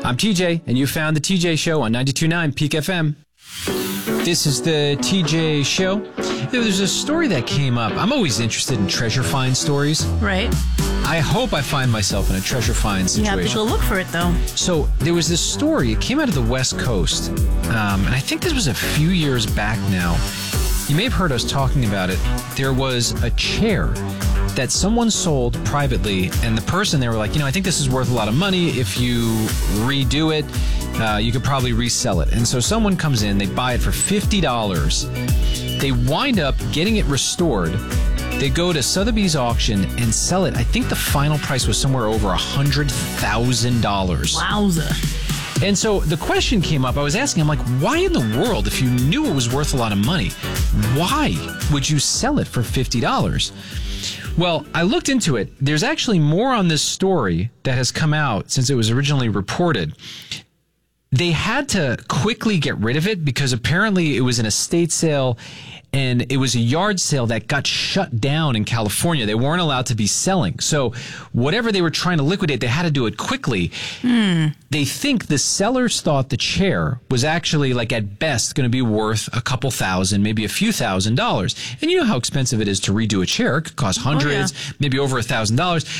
I'm TJ, and you found the TJ Show on 92.9 Peak FM. This is the TJ Show. There's a story that came up. I'm always interested in treasure find stories. Right. I hope I find myself in a treasure find situation. You have to go look for it, though. So there was this story. It came out of the West Coast, and I think this was a few years back now. You may have heard us talking about it. There was a chair that someone sold privately, and the person, they were like, I think this is worth a lot of money. If you redo it, you could probably resell it. And so someone comes in, they buy it for $50. They wind up getting it restored. They go to Sotheby's auction and sell it. I think the final price was somewhere over $100,000. Wowza. And so the question came up. I was asking, I'm like, why in the world, if you knew it was worth a lot of money, why would you sell it for $50? Well, I looked into it. There's actually more on this story that has come out since it was originally reported. They had to quickly get rid of it because apparently it was an estate sale and it was a yard sale that got shut down in California. They weren't allowed to be selling. So whatever they were trying to liquidate, they had to do it quickly. They think the sellers thought the chair was actually, like, at best going to be worth a couple thousand, maybe a few $1,000s. And you know how expensive it is to redo a chair. It could cost hundreds, maybe over $1,000.